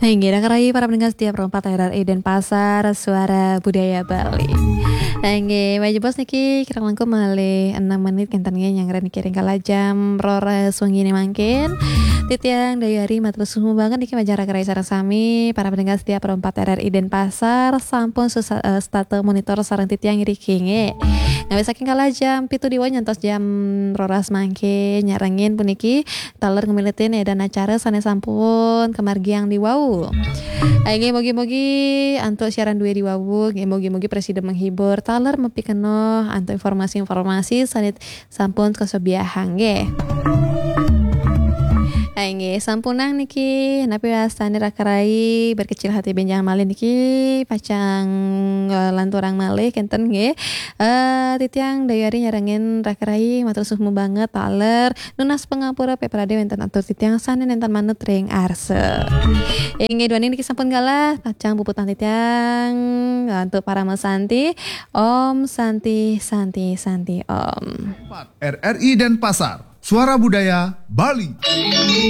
Hingga karai para pendengar setiap perempat RRI Denpasar, suara budaya Bali. Hingga maju bos niki kira langkung malih 6 menit kentannya yang keren kiring kala jam rores wengi ini mangkin. Titiang dayari matur suhu banget niki majara karai sareng sami para pendengar setiap perempat RRI Denpasar sampun start monitor sareng titiang rikinge. Ngawi saking kala jam pitu diwa nyantos jam roras mangke nyarengin puniki taler ngemilitin edan acara sane sampun kemargiang di wau. Ayo mogi-mogi antuk siaran duwe di wau, mogi-mogi presiden menghibur taler mepikeno antuk informasi-informasi sanit sampun kesobiahan nggih. Ayo sampunang niki napi astane rakarai berkecil hati benjang malih niki pacang lanturang malih kenten nggih. Titiang dayari nyarengin rakarai matur suhmu banget taler nunas pengapura peprade wenten atur titiang sane nenten manut ring arse. Inge duani niki sampun galah pacang puputan titiang untuk para mesanti Om Santi Om. RRI Denpasar, suara budaya Bali.